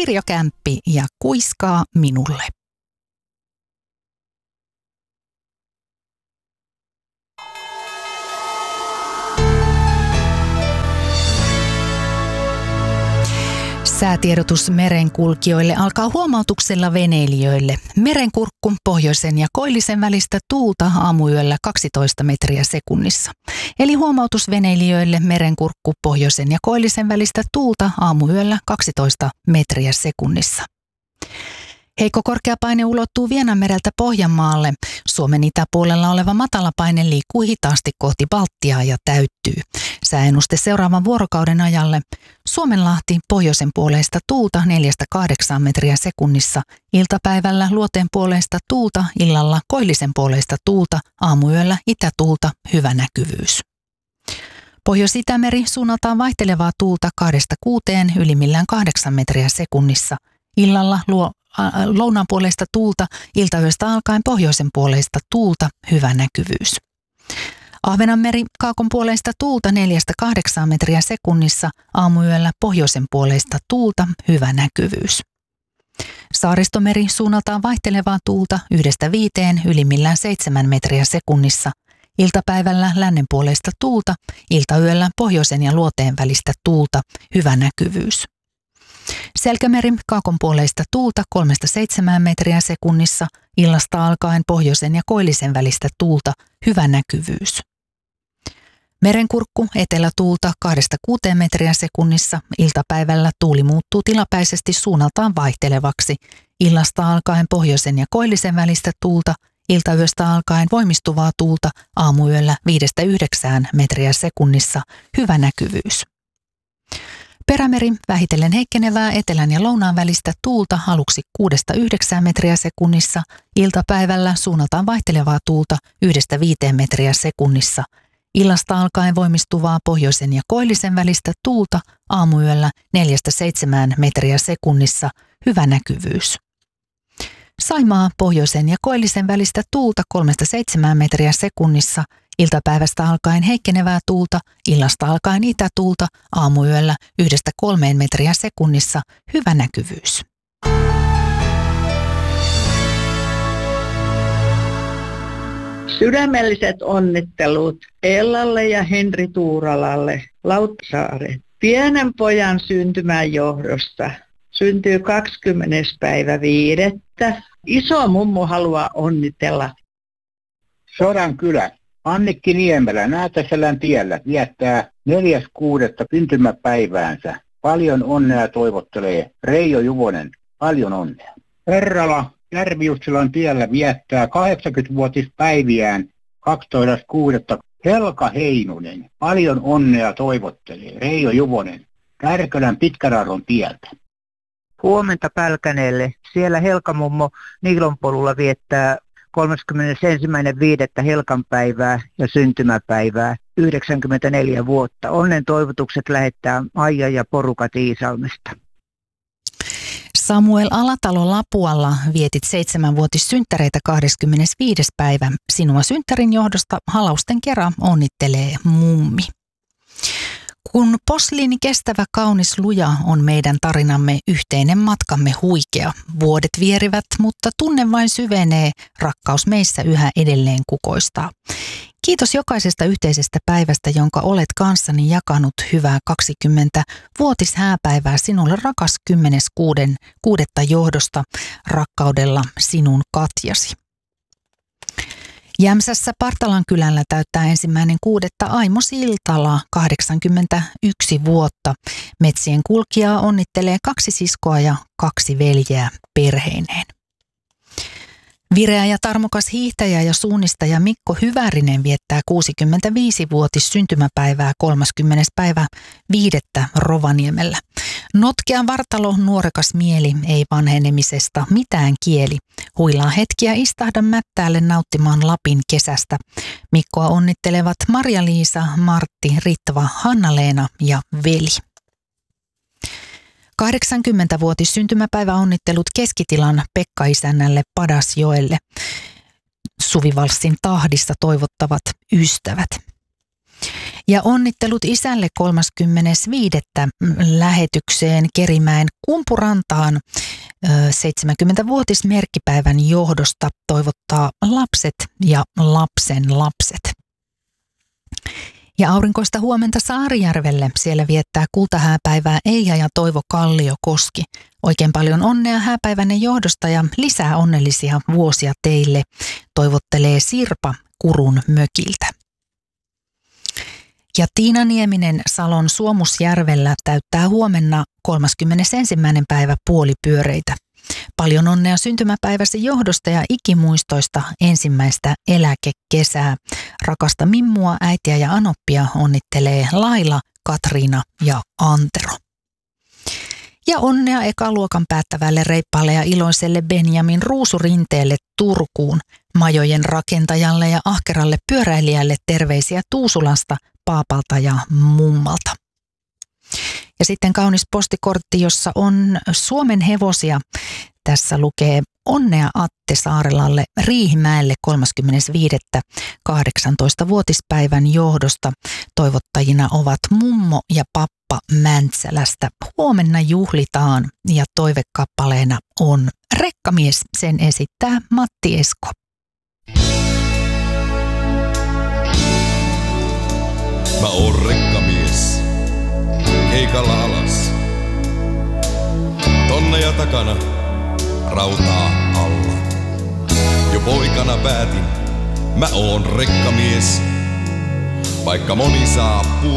Pirjo Kämppi ja Kuiskaa minulle. Säätiedotus merenkulkijoille alkaa huomautuksella veneilijöille. Merenkurkku pohjoisen ja koillisen välistä tuulta aamuyöllä 12 metriä sekunnissa. Eli huomautus veneilijöille merenkurkku pohjoisen ja koillisen välistä tuulta aamuyöllä 12 metriä sekunnissa. Heikko korkeapaine ulottuu Vienanmereltä Pohjanmaalle. Suomen itäpuolella oleva matalapaine liikkuu hitaasti kohti Baltiaa ja täyttyy. Sääennuste seuraavan vuorokauden ajalle. Suomenlahti pohjoisen puoleista tuulta 4-8 metriä sekunnissa. Iltapäivällä luoteen puoleista tuulta, illalla koillisen puoleista tuulta, aamuyöllä itätuulta, hyvä näkyvyys. Pohjois-Itämeri suunnaltaan vaihtelevaa tuulta 2-6, ylimmillään 8 metriä sekunnissa. Illalla lounaan puoleista tuulta, iltayöstä alkaen pohjoisen puoleista tuulta, hyvä näkyvyys. Ahvenanmeri kaakon puoleista tuulta 4-8 metriä sekunnissa, aamuyöllä pohjoisen puoleista tuulta, hyvä näkyvyys. Saaristomeri suunnaltaan vaihtelevaa tuulta 1-5, ylimmillään 7 metriä sekunnissa. Iltapäivällä lännen puoleista tuulta, iltayöllä pohjoisen ja luoteen välistä tuulta, hyvä näkyvyys. Selkämeri kaakon puoleista tuulta 3-7 metriä sekunnissa, illasta alkaen pohjoisen ja koillisen välistä tuulta, hyvä näkyvyys. Merenkurkku etelätuulta 2-6 metriä sekunnissa, iltapäivällä tuuli muuttuu tilapäisesti suunnaltaan vaihtelevaksi, illasta alkaen pohjoisen ja koillisen välistä tuulta, iltayöstä alkaen voimistuvaa tuulta, aamuyöllä 5-9 metriä sekunnissa, hyvä näkyvyys. Perämeri vähitellen heikkenevää etelän ja lounaan välistä tuulta aluksi 6-9 metriä sekunnissa, iltapäivällä suunnaltaan vaihtelevaa tuulta 1-5 metriä sekunnissa, illasta alkaen voimistuvaa pohjoisen ja koillisen välistä tuulta, aamuyöllä 4-7 metriä sekunnissa, hyvä näkyvyys. Saimaa pohjoisen ja koillisen välistä tuulta 3-7 metriä sekunnissa, iltapäivästä alkaen heikkenevää tuulta, illasta alkaen itätuulta, aamuyöllä 1-3 metriä sekunnissa, hyvä näkyvyys. Sydämelliset onnittelut Ellalle ja Henri Tuuralalle Lauttasaaren pienen pojan syntymän johdosta. Syntyy 20.5. Iso mummu haluaa onnitella. Sodankylä. Annikki Niemelä Näätäselän tiellä viettää 4.6. syntymäpäiväänsä. Paljon onnea toivottelee Reijo Juvonen. Paljon onnea. Herrala Järvi-Jussilan tiellä viettää 80-vuotispäiviään 12.6. Helka Heinonen. Paljon onnea toivottelee Reijo Juvonen Kärkölän Pitkärarron tieltä. Huomenta Pälkäneelle. Siellä Helka-mummo Niilonpolulla viettää 31.5. Helkan päivää ja syntymäpäivää, 94 vuotta. Onnen toivotukset lähettää Aija ja porukat Iisalmesta. Samuel Alatalo Lapualla vietit 7-vuotissynttäreitä 25. päivä. Sinua synttärin johdosta halausten kera onnittelee mummi. Kun posliini kestävä, kaunis, luja on meidän tarinamme, yhteinen matkamme huikea. Vuodet vierivät, mutta tunne vain syvenee, rakkaus meissä yhä edelleen kukoistaa. Kiitos jokaisesta yhteisestä päivästä, jonka olet kanssani jakanut, hyvää 20-vuotishääpäivää sinulle, rakas 10.6. johdosta, rakkaudella sinun Katjasi. Jämsässä Partalan kylällä täyttää 1.6. Aimo Siltala 81 vuotta. Metsien kulkijaa onnittelee 2 siskoa ja 2 veljeä perheineen. Vireä ja tarmokas hiihtäjä ja suunnistaja Mikko Hyvärinen viettää 65-vuotis syntymäpäivää 30.5. Rovaniemellä. Notkea vartalo, nuorekas mieli, ei vanhenemisesta mitään kieli. Huilaa hetkiä, istahda mättäälle nauttimaan Lapin kesästä. Mikkoa onnittelevat Marja-Liisa, Martti, Ritva, Hanna-Leena ja veli. 80-vuotis syntymäpäivä onnittelut Keskitilan Pekka-isännälle Padasjoelle. Suvivalssin tahdissa toivottavat ystävät. Ja onnittelut isälle 35. lähetykseen Kerimäen Kumpurantaan 70-vuotismerkkipäivän johdosta toivottaa lapset ja lapsen lapset. Ja aurinkoista huomenta Saarijärvelle. Siellä viettää kultahääpäivää Eija ja Toivo Kalliokoski. Oikein paljon onnea hääpäivänne johdosta ja lisää onnellisia vuosia teille, toivottelee Sirpa Kurun mökiltä. Ja Tiina Nieminen Salon Suomusjärvellä täyttää huomenna 31. päivä puolipyöreitä. Paljon onnea syntymäpäiväsi johdosta ja ikimuistoista ensimmäistä eläkekesää. Rakasta Mimmua, äitiä ja Anoppia onnittelee Laila, Katriina ja Antero. Ja onnea ekaluokan päättävälle reippaalle ja iloiselle Benjamin Ruusurinteelle Turkuun. Majojen rakentajalle ja ahkeralle pyöräilijälle terveisiä Tuusulasta, paapalta ja mummalta. Ja sitten kaunis postikortti, jossa on Suomen hevosia. Tässä lukee onnea Atte Saarelalle Riihimäelle 35. 18-vuotispäivän johdosta. Toivottajina ovat mummo ja pappa Mäntsälästä. Huomenna juhlitaan ja toivekappaleena on Rekkamies. Sen esittää Matti Esko. Mä oon rekkamies, keikalla alas. Tonne ja takana, rautaa alla. Jo poikana päätin, mä oon rekkamies. Vaikka moni saapuu